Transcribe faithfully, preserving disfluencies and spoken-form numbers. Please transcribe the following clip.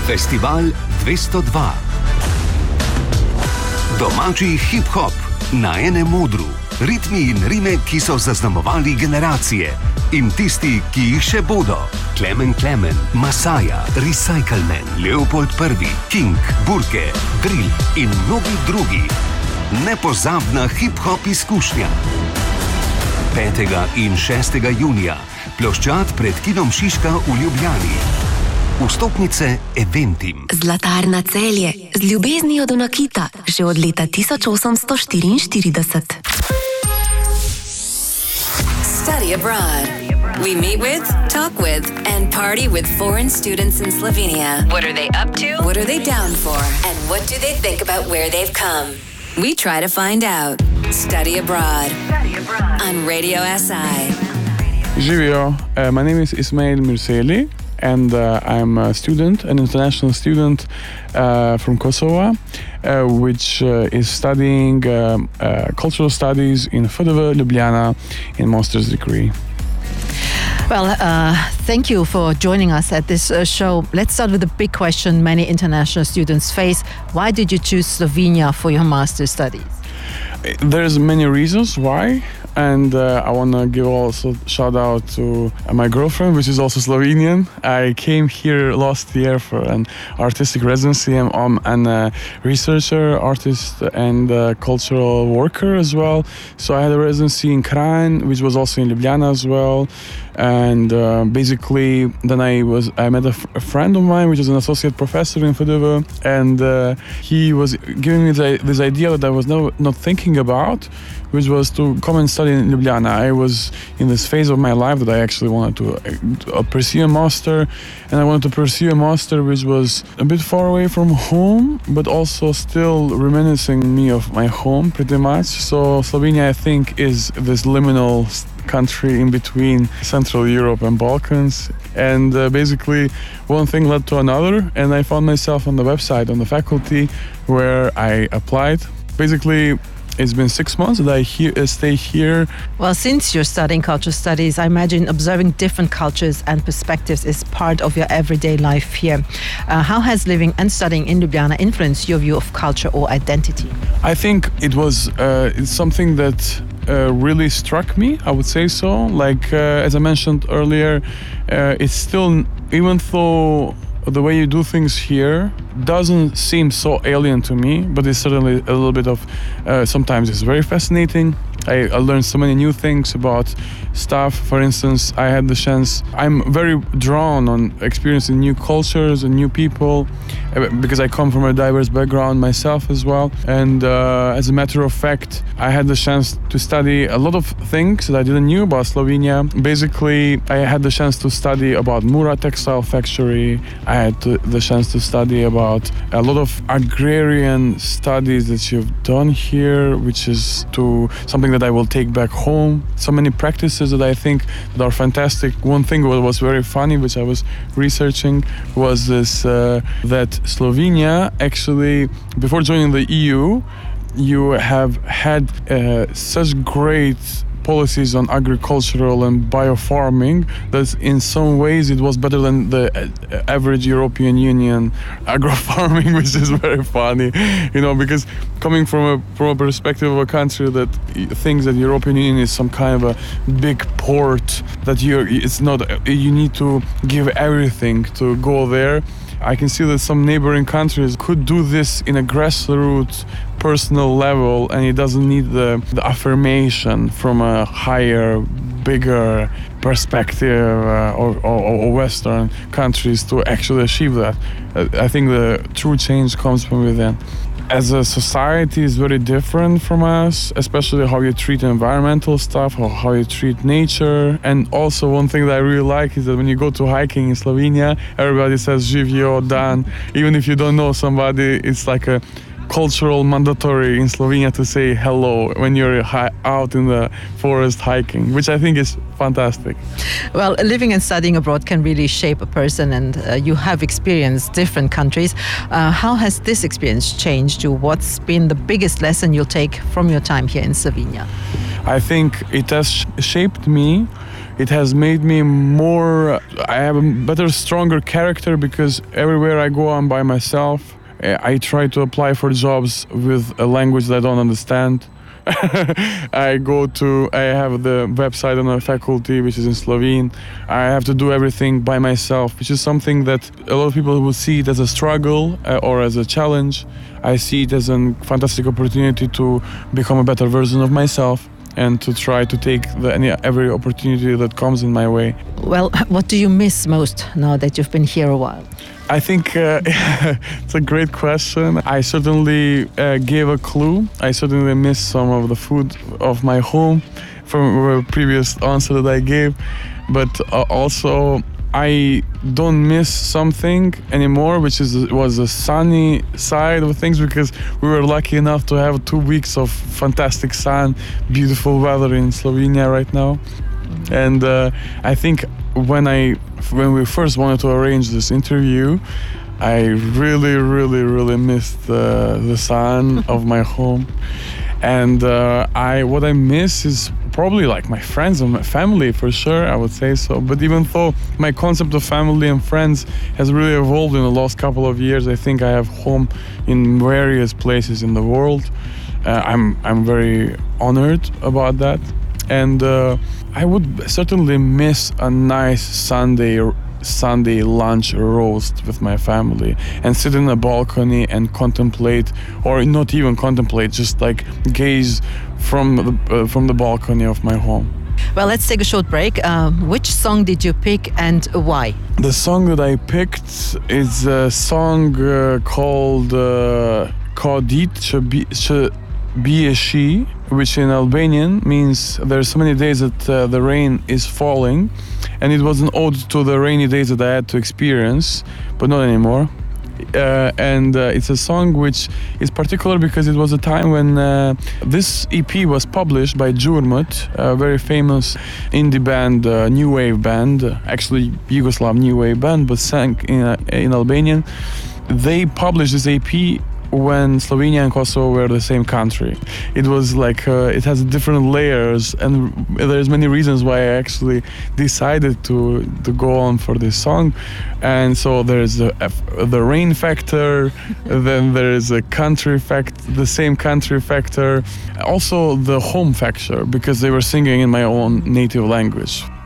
Festival dvesto dva. Domači hip-hop na enem odru. Ritmi in rime, ki so zaznamovali generacije. In tisti, ki jih še bodo. Klemen Klemen, Masaja, Recycleman, Leopold Prvi, King, Burke, Drill in mnogi drugi. Nepozabna hip-hop izkušnja. petega in šestega junija. Ploščad pred kinom Šiška v Ljubljani. Vstopnice Eventim. Zlatarna Celje. Z ljubeznijo do nakita. Že od leta tisoč osemsto štiriinštirideset. Study abroad. We meet with, talk with, and party with foreign students in Slovenia. What are they up to? What are they down for? And what do they think about where they've come? We try to find out. Study abroad. Study abroad. On Radio S I. Živijo, uh, my name is Ismail Mirseli, and uh, I'm a student, an international student uh, from Kosovo, uh, which uh, is studying um, uh, cultural studies in F D V Ljubljana in master's degree. Well, uh, thank you for joining us at this uh, show. Let's start with the big question many international students face. Why did you choose Slovenia for your master's studies? There's many reasons why. And uh, I want to give also a shout out to my girlfriend, which is also Slovenian. I came here last year for an artistic residency. I'm, I'm an uh, researcher, artist, and uh, cultural worker as well. So I had a residency in Kranj, which was also in Ljubljana as well. And uh, basically, then I was I met a, f- a friend of mine, which is an associate professor in F D V, and uh, he was giving me the, this idea that I was no, not thinking about, which was to come and study in Ljubljana. I was in this phase of my life that I actually wanted to uh, pursue a master, and I wanted to pursue a master which was a bit far away from home, but also still reminiscing me of my home pretty much. So Slovenia, I think, is this liminal country in between Central Europe and Balkans. And uh, basically one thing led to another, and I found myself on the website, on the faculty, where I applied. Basically, it's been six months that I he- uh, stay here. Well, since you're studying cultural studies, I imagine observing different cultures and perspectives is part of your everyday life here. Uh, how has living and studying in Ljubljana influenced your view of culture or identity? I think it was uh, it's something that uh, really struck me, I would say so. Like, uh, as I mentioned earlier, uh, it's still, even though the way you do things here doesn't seem so alien to me, but it's certainly a little bit of, uh, sometimes it's very fascinating. I, I learned so many new things about stuff. For instance, I had the chance, I'm very drawn on experiencing new cultures and new people, uh, because I come from a diverse background myself as well. And uh, as a matter of fact, I had the chance to study a lot of things that I didn't know about Slovenia. Basically, I had the chance to study about Mura Textile Factory. I had to, the chance to study about a lot of agrarian studies that you've done here, which is to something that I will take back home. So many practices that I think that are fantastic. One thing that was very funny, which I was researching, was this uh, that Slovenia actually, before joining the E U, you have had uh, such great policies on agricultural and biofarming that in some ways it was better than the average European Union agrofarming, which is very funny, you know, because coming from a from a perspective of a country that thinks that European Union is some kind of a big port that you it's not, you need to give everything to go there. I can see that some neighboring countries could do this in a grassroots personal level, and it doesn't need the, the affirmation from a higher, bigger perspective uh, or, or, or Western countries to actually achieve that. Uh, I think the true change comes from within. As a society is very different from us, especially how you treat environmental stuff or how you treat nature. And also one thing that I really like is that when you go to hiking in Slovenia, everybody says živio, dan. Even if you don't know somebody, it's like a cultural mandatory in Slovenia to say hello when you're hi- out in the forest hiking, which I think is fantastic. Well, living and studying abroad can really shape a person, and uh, you have experienced different countries. Uh, how has this experience changed you? What's been the biggest lesson you'll take from your time here in Slovenia? I think it has sh- shaped me It has made me more, I have a better, stronger character because everywhere I go, I'm by myself. I try to apply for jobs with a language that I don't understand. I go to, I have the website on my faculty, which is in Slovene. I have to do everything by myself, which is something that a lot of people will see it as a struggle uh, or as a challenge. I see it as a fantastic opportunity to become a better version of myself and to try to take the, any, every opportunity that comes in my way. Well, what do you miss most now that you've been here a while? I think uh, it's a great question. I certainly uh, gave a clue. I certainly miss some of the food of my home from a previous answer that I gave. But uh, also, I don't miss something anymore, which is was the sunny side of things, because we were lucky enough to have two weeks of fantastic sun, beautiful weather in Slovenia right now. And uh, I think when I when we first wanted to arrange this interview, I really, really, really missed uh, the sun of my home. And uh, I what I miss is probably like my friends and my family, for sure, I would say so. But even though my concept of family and friends has really evolved in the last couple of years, I think I have home in various places in the world. Uh, I'm I'm very honored about that. And uh, I would certainly miss a nice Sunday Sunday lunch roast with my family and sit in a balcony and contemplate, or not even contemplate, just like gaze from the, uh, from the balcony of my home. Well, let's take a short break. Um, which song did you pick and why? The song that I picked is a song uh, called uh, Kodit Bieshi, which in Albanian means there's so many days that uh, the rain is falling, and it was an ode to the rainy days that I had to experience, but not anymore. Uh, and uh, it's a song which is particular because it was a time when uh, this E P was published by Jurmut, a very famous indie band, uh, new wave band, actually Yugoslav new wave band, but sang in, uh, in Albanian. They published this E P when Slovenia and Kosovo were the same country. It was like, uh, it has different layers, and there's many reasons why I actually decided to to go on for this song. And so there's the, the rain factor, then there's a country fact, the same country factor, also the home factor, because they were singing in my own native language.